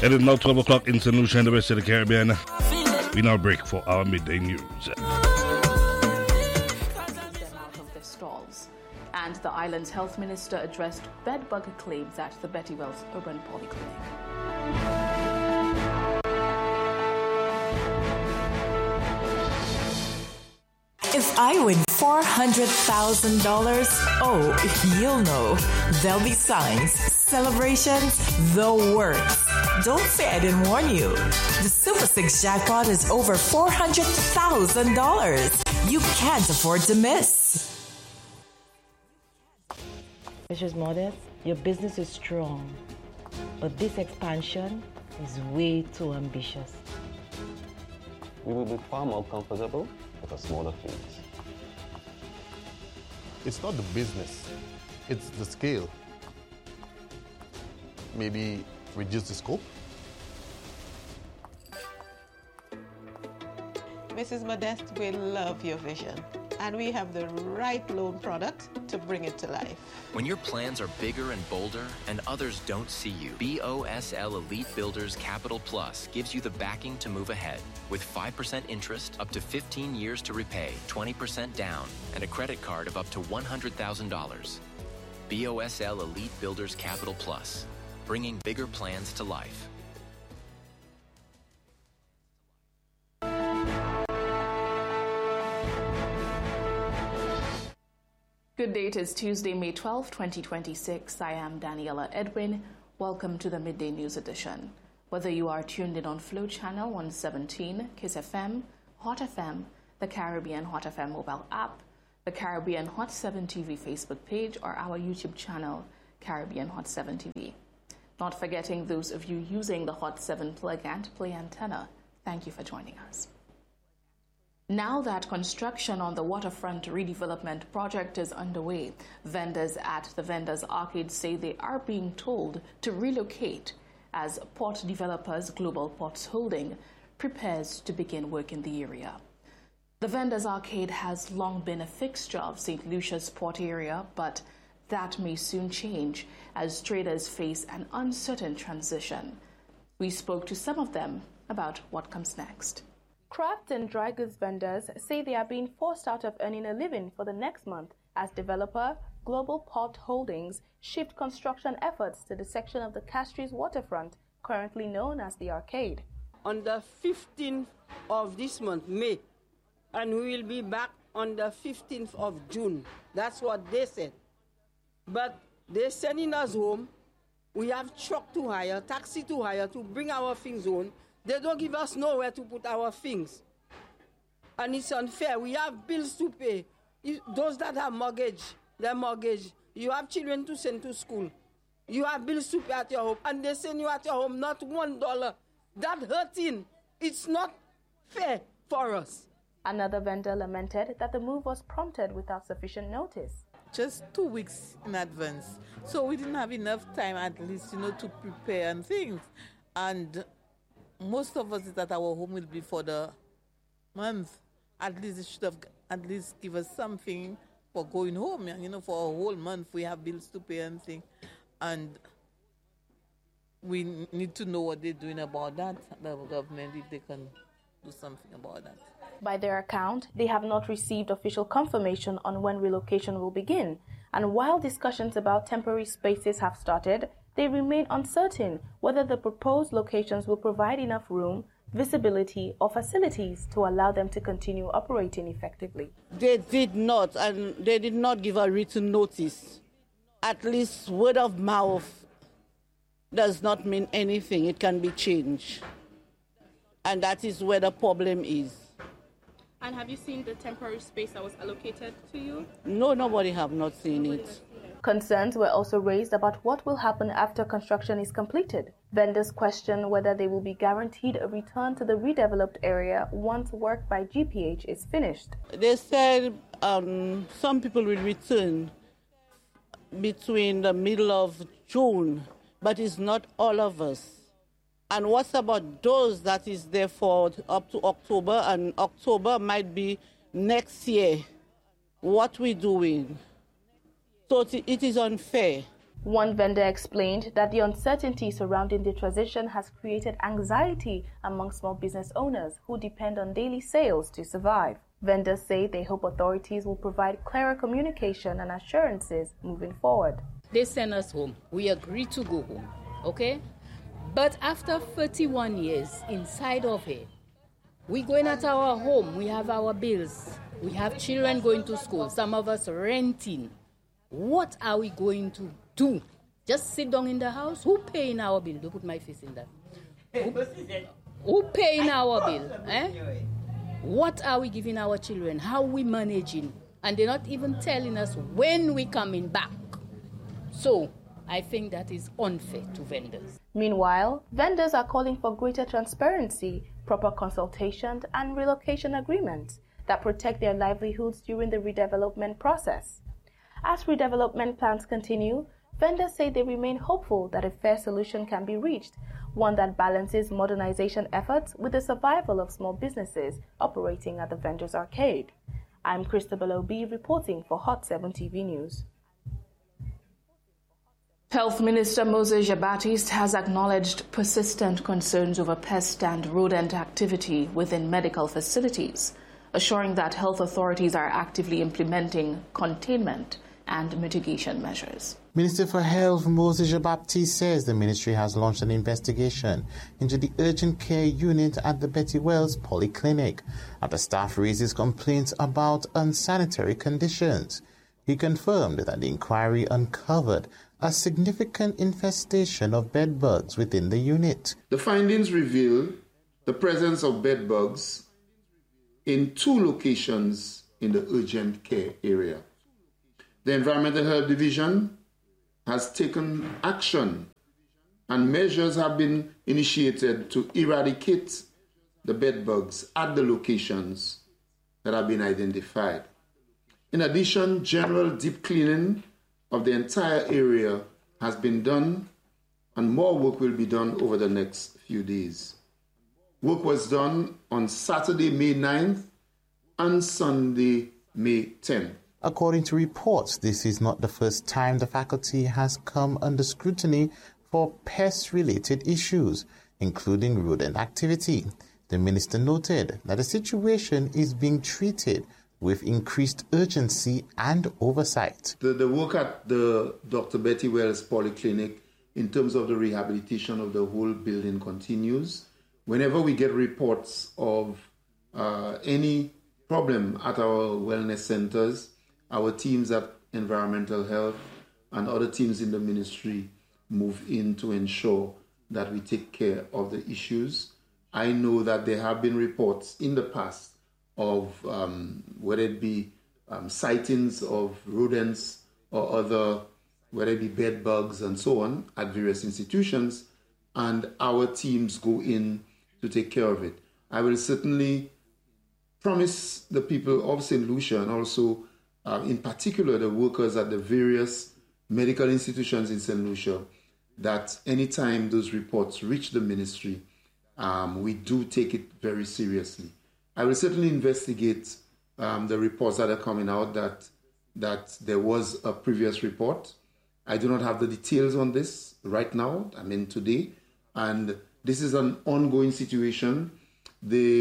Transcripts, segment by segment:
It is now 12 o'clock in St. Lucia and the rest of the Caribbean. We now break for our midday news. And the island's health minister addressed bedbug claims at the Betty Wells Urban Polyclinic. If I win $400,000, oh, you'll know. There'll be signs, celebrations, the works. Don't say I didn't warn you. The Super 6 jackpot is over $400,000. You can't afford to miss. Mrs. Modest, your business is strong, but this expansion is way too ambitious. We will be far more comfortable with a smaller fleet. It's not the business, it's the scale. Maybe reduce the scope? Mrs. Modeste, we love your vision, and we have the right loan product to bring it to life. When your plans are bigger and bolder and others don't see you, BOSL Elite Builders Capital Plus gives you the backing to move ahead with 5% interest, up to 15 years to repay, 20% down, and a credit card of up to $100,000. BOSL Elite Builders Capital Plus, bringing bigger plans to life. Good day, it is Tuesday, May 12, 2026. I am Daniela Edwin. Welcome to the Midday News Edition. Whether you are tuned in on Flow Channel 117, Kiss FM, Hot FM, the Caribbean Hot FM mobile app, the Caribbean Hot 7 TV Facebook page, or our YouTube channel, Caribbean Hot 7 TV. Not forgetting those of you using the Hot 7 plug and play antenna, thank you for joining us. Now that construction on the waterfront redevelopment project is underway, vendors at the Vendors Arcade say they are being told to relocate as port developers Global Ports Holding prepares to begin work in the area. The Vendors Arcade has long been a fixture of St. Lucia's port area, but that may soon change as traders face an uncertain transition. We spoke to some of them about what comes next. Craft and dry goods vendors say they are being forced out of earning a living for the next month as developer Global Port Holdings shift construction efforts to the section of the Castries waterfront currently known as the Arcade. On the 15th of this month, May, and we will be back on the 15th of June. That's what they said. But they're sending us home. We have truck to hire, taxi to hire to bring our things home. They don't give us nowhere to put our things. And it's unfair. We have bills to pay. Those that have mortgage, their mortgage. You have children to send to school. You have bills to pay at your home. And they send you at your home not $1. That hurting. It's not fair for us. Another vendor lamented that the move was prompted without sufficient notice. Just 2 weeks in advance. So we didn't have enough time at least, to prepare and things. And most of us is that our home will be for the month. At least it should have at least give us something for going home. For a whole month we have bills to pay and things. And we need to know what they're doing about that, the government, if they can do something about that. By their account, they have not received official confirmation on when relocation will begin. And while discussions about temporary spaces have started, they remain uncertain whether the proposed locations will provide enough room, visibility, or facilities to allow them to continue operating effectively. They did not, and they did not give a written notice. At least word of mouth does not mean anything. It can be changed. And that is where the problem is. And have you seen the temporary space that was allocated to you? No, nobody have not seen it. Concerns were also raised about what will happen after construction is completed. Vendors question whether they will be guaranteed a return to the redeveloped area once work by GPH is finished. They said some people will return between the middle of June, but it's not all of us. And what about those that is there for up to October, and October might be next year? What we doing? So it is unfair. One vendor explained that the uncertainty surrounding the transition has created anxiety among small business owners who depend on daily sales to survive. Vendors say they hope authorities will provide clearer communication and assurances moving forward. They send us home. We agree to go home, okay? But after 31 years inside of it, we going at our home, we have our bills, we have children going to school, some of us renting. What are we going to do? Just sit down in the house? Who paying our bill? Don't put my face in that. Who paying our bill? What are we giving our children? How are we managing? And they're not even telling us when we coming back. So I think that is unfair to vendors. Meanwhile, vendors are calling for greater transparency, proper consultations, and relocation agreements that protect their livelihoods during the redevelopment process. As redevelopment plans continue, vendors say they remain hopeful that a fair solution can be reached, one that balances modernization efforts with the survival of small businesses operating at the vendors' arcade. I'm Christabel Obi reporting for Hot 7 TV News. Health Minister Moses Jean-Baptiste has acknowledged persistent concerns over pest and rodent activity within medical facilities, assuring that health authorities are actively implementing containment and mitigation measures. Minister for Health Moses Jean-Baptiste says the ministry has launched an investigation into the urgent care unit at the Betty Wells Polyclinic after staff raises complaints about unsanitary conditions. He confirmed that the inquiry uncovered a significant infestation of bed bugs within the unit. The findings reveal the presence of bed bugs in 2 locations in the urgent care area. The Environmental Health Division has taken action and measures have been initiated to eradicate the bed bugs at the locations that have been identified. In addition, general deep cleaning of the entire area has been done and more work will be done over the next few days. Work was done on Saturday, May 9th and Sunday, May 10th. According to reports, this is not the first time the faculty has come under scrutiny for pest-related issues, including rodent activity. The minister noted that the situation is being treated with increased urgency and oversight. The work at the Dr. Betty Wells Polyclinic in terms of the rehabilitation of the whole building continues. Whenever we get reports of any problem at our wellness centers, our teams at Environmental Health and other teams in the ministry move in to ensure that we take care of the issues. I know that there have been reports in the past of whether it be sightings of rodents or other, whether it be bed bugs and so on at various institutions, and our teams go in to take care of it. I will certainly promise the people of St. Lucia and also in particular the workers at the various medical institutions in St. Lucia that anytime those reports reach the ministry, we do take it very seriously. I will certainly investigate the reports that are coming out that there was a previous report. I do not have the details on this right now, today, and this is an ongoing situation. The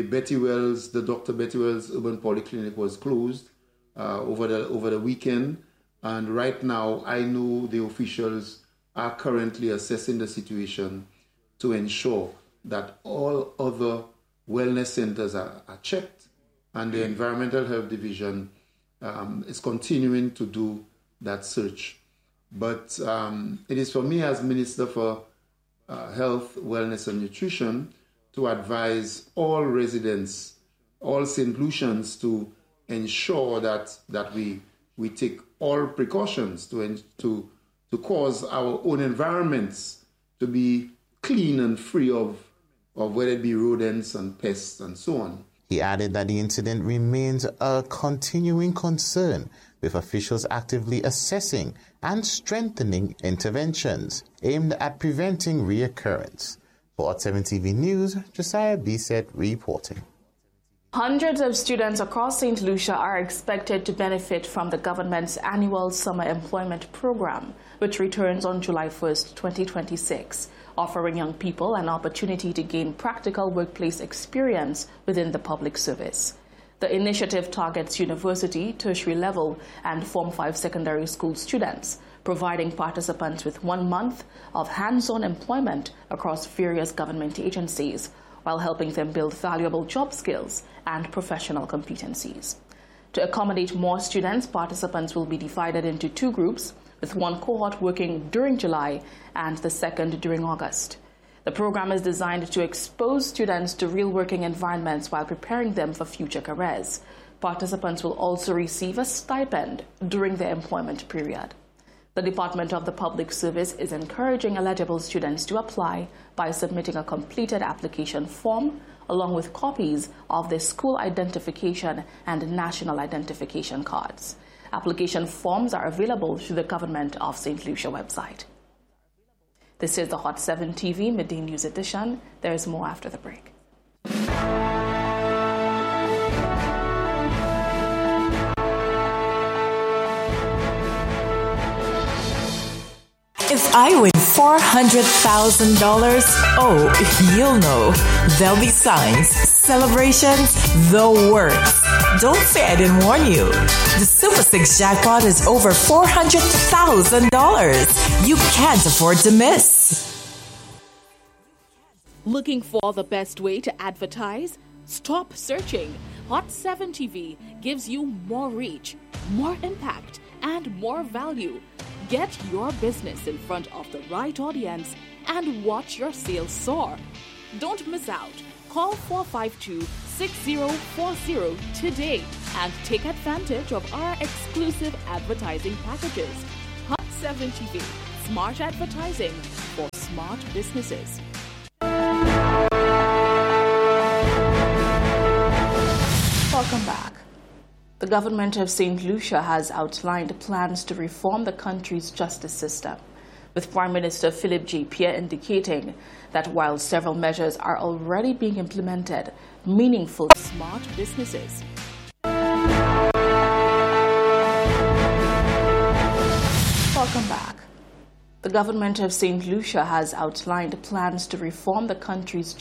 Dr. Betty Wells Urban Polyclinic was closed over the weekend, and right now I know the officials are currently assessing the situation to ensure that all other wellness centers are checked, and the Environmental Health Division is continuing to do that search. But it is for me as Minister for Health, Wellness and Nutrition to advise all residents, all St. Lucians, to ensure that we take all precautions to cause our own environments to be clean and free of whether it be rodents and pests and so on. He added that the incident remains a continuing concern, with officials actively assessing and strengthening interventions aimed at preventing reoccurrence. For Hot 7 TV News, Josiah Bisset reporting. Hundreds of students across St. Lucia are expected to benefit from the government's annual summer employment program, which returns on July 1st, 2026, offering young people an opportunity to gain practical workplace experience within the public service. The initiative targets university, tertiary level, and Form 5 secondary school students, providing participants with 1 month of hands-on employment across various government agencies, while helping them build valuable job skills and professional competencies. To accommodate more students, participants will be divided into 2 groups, with one cohort working during July and the second during August. The program is designed to expose students to real working environments while preparing them for future careers. Participants will also receive a stipend during their employment period. The Department of the Public Service is encouraging eligible students to apply by submitting a completed application form along with copies of their school identification and national identification cards. Application forms are available through the Government of St. Lucia website. This is the Hot 7 TV Midday News Edition. There is more after the break. If I win $400,000, oh, you'll know. There'll be signs, celebrations, the works. Don't say I didn't warn you. The Super 6 jackpot is over $400,000. You can't afford to miss. Looking for the best way to advertise? Stop searching. Hot 7 TV gives you more reach, more impact, and more value. Get your business in front of the right audience and watch your sales soar. Don't miss out. Call 452-6040 today and take advantage of our exclusive advertising packages. Hot 7 TV, smart advertising for smart businesses. Welcome back. The government of St. Lucia has outlined plans to reform the country's justice system, with Prime Minister Philip J. Pierre indicating that while several measures are already being implemented, meaningful smart businesses. Welcome back. The government of St. Lucia has outlined plans to reform the country's